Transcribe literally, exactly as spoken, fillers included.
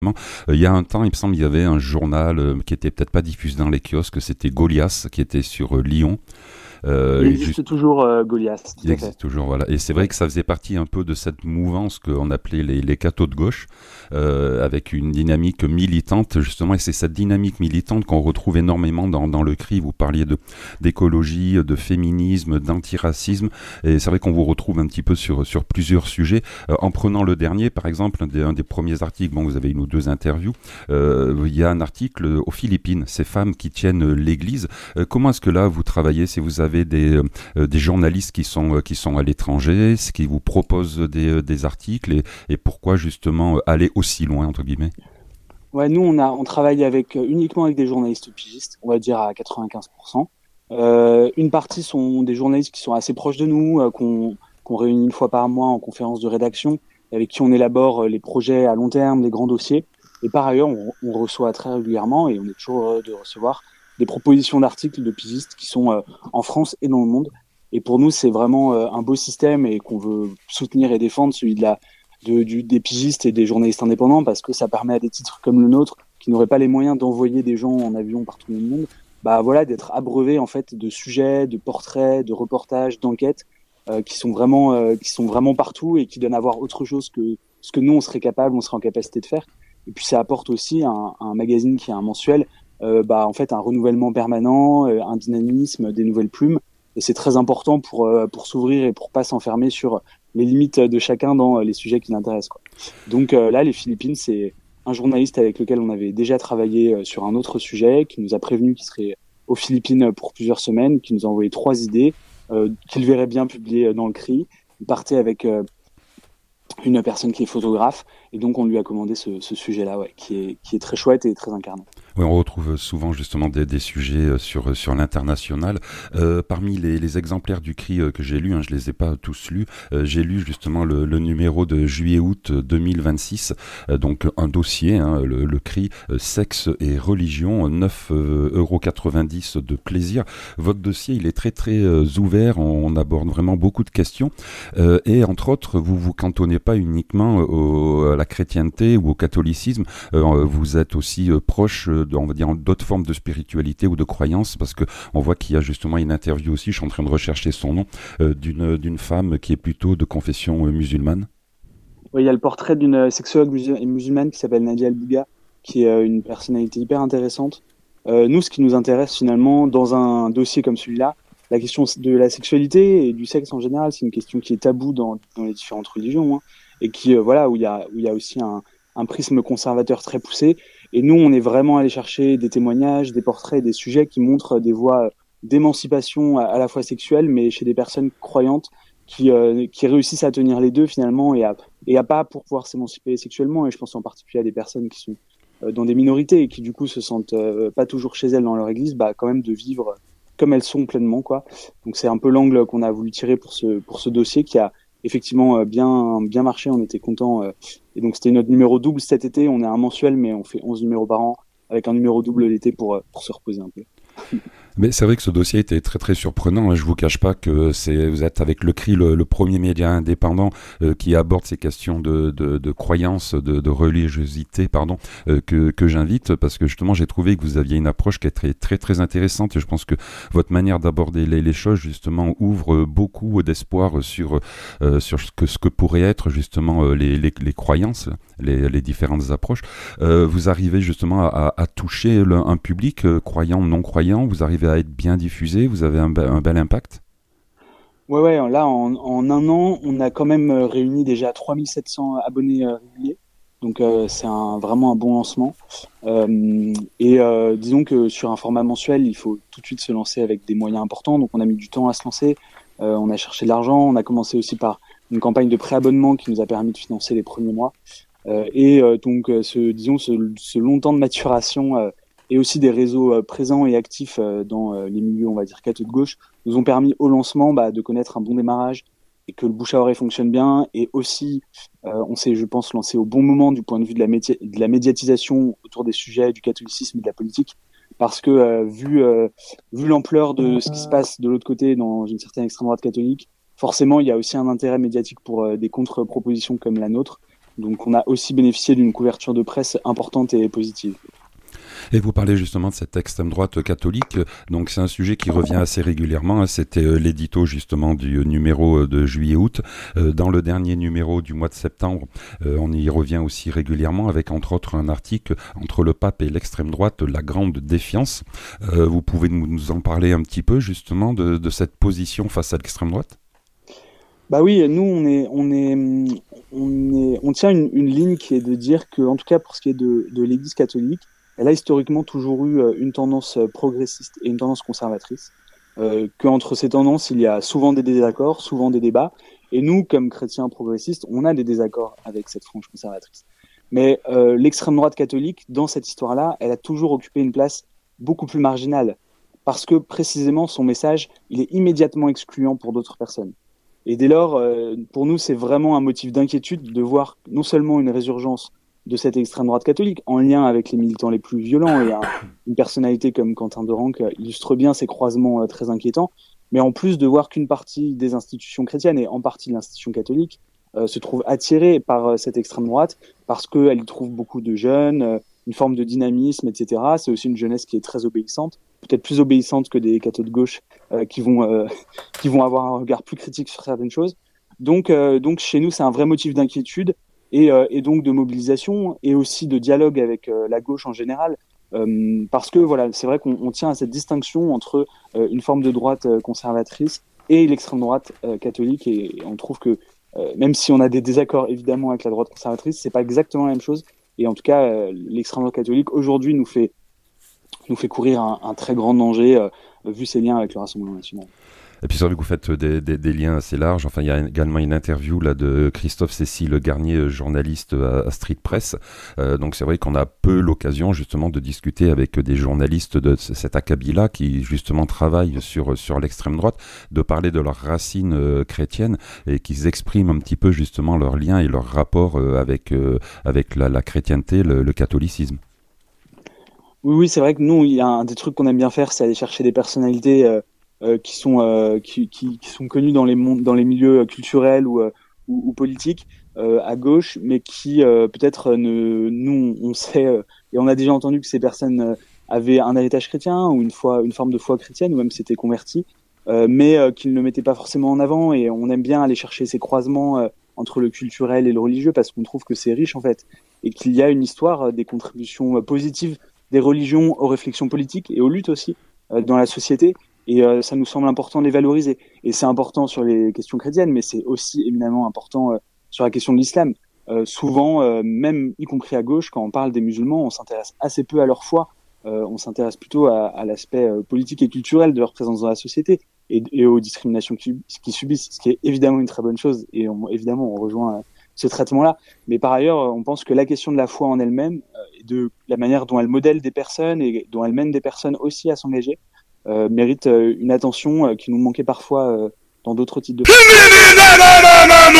Euh, il y a un temps, il me semble, il y avait un journal euh, qui était peut-être pas diffusé dans les kiosques, c'était Goliath, qui était sur euh, Lyon. Euh, Il et existe juste, toujours euh, Goliath, il tout à fait. existe toujours, voilà. Et c'est vrai Ouais. que ça faisait partie un peu de cette mouvance qu'on appelait les, les cathos de gauche, euh, avec une dynamique militante, justement. Et c'est cette dynamique militante qu'on retrouve énormément dans, dans le cri. Vous parliez de, d'écologie, de féminisme, d'antiracisme. Et c'est vrai qu'on vous retrouve un petit peu sur, sur plusieurs sujets. Euh, en prenant le dernier, par exemple, un des, un des premiers articles, bon, vous avez une ou deux interviews, euh, il y a un article aux Philippines, ces femmes qui tiennent l'église. Euh, comment est-ce que là, vous travaillez? Si vous avez des, euh, des journalistes qui sont, euh, qui sont à l'étranger, ce qui vous proposent des, euh, des articles et, et pourquoi justement euh, aller aussi loin, entre guillemets? Ouais, nous, on a, on travaille avec, euh, uniquement avec des journalistes pigistes, on va dire à quatre-vingt-quinze pour cent. Euh, une partie sont des journalistes qui sont assez proches de nous, euh, qu'on qu'on réunit une fois par mois en conférence de rédaction, avec qui on élabore euh, les projets à long terme, les grands dossiers. Et par ailleurs, on, on reçoit très régulièrement, et on est toujours heureux de recevoir, des propositions d'articles de pigistes qui sont euh, en France et dans le monde. Et pour nous, c'est vraiment euh, un beau système et qu'on veut soutenir et défendre, celui de la de, du, des pigistes et des journalistes indépendants, parce que ça permet à des titres comme le nôtre, qui n'auraient pas les moyens d'envoyer des gens en avion partout dans le monde, bah voilà, d'être abreuvés en fait de sujets, de portraits, de reportages, d'enquêtes euh, qui sont vraiment euh, qui sont vraiment partout et qui donnent à voir autre chose que ce que nous on serait capable, on serait en capacité de faire. Et puis ça apporte aussi un, un magazine qui est un mensuel, euh, bah en fait un renouvellement permanent, euh, un dynamisme, des nouvelles plumes. Et c'est très important pour euh, pour s'ouvrir et pour pas s'enfermer sur les limites de chacun dans les sujets qui l'intéressent, quoi. Donc euh, là, les Philippines, c'est un journaliste avec lequel on avait déjà travaillé euh, sur un autre sujet, qui nous a prévenu qu'il serait aux Philippines pour plusieurs semaines, qui nous a envoyé trois idées, euh, qu'il verrait bien publier dans le C R I. Il partait avec euh, une personne qui est photographe, et donc on lui a commandé ce, ce sujet-là, ouais, qui est, qui est très chouette et très incarnant. Oui, on retrouve souvent justement des, des sujets sur, sur l'international. Euh, parmi les, les exemplaires du C R I euh, que j'ai lus, hein, je les ai pas tous lus, euh, j'ai lu justement le, le numéro de juillet-août deux mille vingt-six, euh, donc un dossier, hein, le, le C R I, euh, sexe et religion, neuf euros quatre-vingt-dix de plaisir. Votre dossier, il est très très euh, ouvert, on, on aborde vraiment beaucoup de questions, euh, et entre autres, vous vous cantonnez pas uniquement au, à la chrétienté ou au catholicisme, euh, vous êtes aussi euh, proche euh, de, on va dire, d'autres formes de spiritualité ou de croyance, parce que on voit qu'il y a justement une interview aussi, je suis en train de rechercher son nom, euh, d'une, d'une femme qui est plutôt de confession euh, musulmane. Oui, il y a le portrait d'une sexologue musul- musulmane qui s'appelle Nadia El Bouga, qui est euh, une personnalité hyper intéressante. Euh, nous, ce qui nous intéresse finalement dans un dossier comme celui-là, la question de la sexualité et du sexe en général, c'est une question qui est taboue dans, dans les différentes religions, hein, et qui, euh, voilà, où il y a, où il y a aussi un, un prisme conservateur très poussé. Et nous, on est vraiment allé chercher des témoignages, des portraits, des sujets qui montrent des voies d'émancipation à, à la fois sexuelle, mais chez des personnes croyantes qui, euh, qui réussissent à tenir les deux finalement et à, et à pas pour pouvoir s'émanciper sexuellement. Et je pense en particulier à des personnes qui sont euh, dans des minorités et qui du coup se sentent euh, pas toujours chez elles dans leur église, bah quand même de vivre comme elles sont pleinement, quoi. Donc c'est un peu l'angle qu'on a voulu tirer pour ce pour ce dossier qui a effectivement euh, bien bien marché. On était content euh, et donc c'était notre numéro double cet été. On est un mensuel mais on fait onze numéros par an avec un numéro double l'été pour euh, pour se reposer un peu. Mais c'est vrai que ce dossier était très très surprenant, hein. Je vous cache pas que c'est, vous êtes avec le C R I le, le premier média indépendant euh, qui aborde ces questions de, de, de croyance, de, de religiosité, pardon, euh, que, que j'invite, parce que justement j'ai trouvé que vous aviez une approche qui est très très très intéressante, et je pense que votre manière d'aborder les, les choses justement ouvre beaucoup d'espoir sur euh, sur ce que ce que pourraient être justement euh, les, les, les croyances, les, les différentes approches. Euh, vous arrivez justement à, à toucher le, un public euh, croyant ou non croyant, vous arrivez à être bien diffusé, vous avez un, be- un bel impact. Ouais, ouais, là, en, en un an, on a quand même euh, réuni déjà trois mille sept cents abonnés euh, réguliers. Donc, euh, c'est un, vraiment un bon lancement. Euh, et euh, disons que sur un format mensuel, il faut tout de suite se lancer avec des moyens importants. Donc, on a mis du temps à se lancer. Euh, on a cherché de l'argent. On a commencé aussi par une campagne de préabonnement qui nous a permis de financer les premiers mois. Euh, et euh, donc, euh, ce, disons, ce, ce long temps de maturation euh, et aussi des réseaux euh, présents et actifs euh, dans euh, les milieux, on va dire, catho de gauche, nous ont permis au lancement bah, de connaître un bon démarrage et que le bouche à oreille fonctionne bien. Et aussi, euh, on s'est, je pense, lancé au bon moment du point de vue de la, méti- de la médiatisation autour des sujets du catholicisme et de la politique. Parce que euh, vu, euh, vu l'ampleur de ce qui se passe de l'autre côté dans une certaine extrême droite catholique, forcément, il y a aussi un intérêt médiatique pour euh, des contre-propositions comme la nôtre. Donc on a aussi bénéficié d'une couverture de presse importante et positive. Et vous parlez justement de cette extrême droite catholique, donc c'est un sujet qui revient assez régulièrement, c'était l'édito justement du numéro de juillet-août. Dans le dernier numéro du mois de septembre, on y revient aussi régulièrement avec entre autres un article entre le pape et l'extrême droite, la grande défiance. Vous pouvez nous en parler un petit peu justement de, de cette position face à l'extrême droite ? Bah oui, nous on est on est on est on tient une, une ligne qui est de dire que, en tout cas pour ce qui est de, de l'Église catholique, elle a historiquement toujours eu une tendance progressiste et une tendance conservatrice. Euh, qu'entre ces tendances, il y a souvent des désaccords, souvent des débats. Et nous, comme chrétiens progressistes, on a des désaccords avec cette frange conservatrice. Mais euh, l'extrême droite catholique, dans cette histoire-là, elle a toujours occupé une place beaucoup plus marginale. Parce que précisément, son message, il est immédiatement excluant pour d'autres personnes. Et dès lors, euh, pour nous, c'est vraiment un motif d'inquiétude de voir non seulement une résurgence de cette extrême droite catholique, en lien avec les militants les plus violents, et un, une personnalité comme Quentin Dorenc illustre bien ces croisements euh, très inquiétants, mais en plus de voir qu'une partie des institutions chrétiennes, et en partie l'institution catholique, euh, se trouve attirée par euh, cette extrême droite, parce qu'elle y trouve beaucoup de jeunes, euh, une forme de dynamisme, et cetera. C'est aussi une jeunesse qui est très obéissante, peut-être plus obéissante que des cathos de gauche euh, qui vont euh, qui vont avoir un regard plus critique sur certaines choses. Donc, euh, donc chez nous, c'est un vrai motif d'inquiétude, Et, euh, et donc de mobilisation et aussi de dialogue avec euh, la gauche en général, euh, parce que voilà, c'est vrai qu'on on tient à cette distinction entre euh, une forme de droite euh, conservatrice et l'extrême droite euh, catholique, et, et on trouve que euh, même si on a des désaccords évidemment avec la droite conservatrice, c'est pas exactement la même chose. Et en tout cas, euh, l'extrême droite catholique aujourd'hui nous fait nous fait courir un, un très grand danger euh, vu ses liens avec le Rassemblement national. Et puis c'est vrai que vous faites des, des, des liens assez larges. Enfin, il y a également une interview là de Christophe Cécile Garnier, journaliste à, à Street Press. Euh, donc c'est vrai qu'on a peu l'occasion justement de discuter avec des journalistes de cet acabit-là qui justement travaillent sur sur l'extrême droite, de parler de leurs racines euh, chrétiennes et qu'ils expriment un petit peu justement leurs liens et leur rapport euh, avec euh, avec la, la chrétienté, le, le catholicisme. Oui, oui, c'est vrai que nous, il y a un des trucs qu'on aime bien faire, c'est aller chercher des personnalités euh, Euh, qui sont euh, qui, qui, qui sont connus dans les mondes, dans les milieux culturels ou euh, ou, ou politiques euh, à gauche, mais qui euh, peut-être ne nous on sait euh, et on a déjà entendu que ces personnes euh, avaient un héritage chrétien ou une foi, une forme de foi chrétienne, ou même s'étaient convertis, euh, mais euh, qu'ils ne mettaient pas forcément en avant. Et on aime bien aller chercher ces croisements euh, entre le culturel et le religieux, parce qu'on trouve que c'est riche en fait, et qu'il y a une histoire euh, des contributions euh, positives des religions aux réflexions politiques et aux luttes aussi euh, dans la société. Et euh, ça nous semble important de les valoriser. Et c'est important sur les questions chrétiennes, mais c'est aussi éminemment important euh, sur la question de l'islam. Euh, souvent, euh, même y compris à gauche, quand on parle des musulmans, on s'intéresse assez peu à leur foi. Euh, on s'intéresse plutôt à, à l'aspect euh, politique et culturel de leur présence dans la société et, et aux discriminations qu'ils qui subissent, ce qui est évidemment une très bonne chose. Et on, évidemment, on rejoint euh, ce traitement-là. Mais par ailleurs, on pense que la question de la foi en elle-même, euh, et de la manière dont elle modèle des personnes et dont elle mène des personnes aussi à s'engager, Euh, mérite euh, une attention euh, qui nous manquait parfois euh, dans d'autres types de...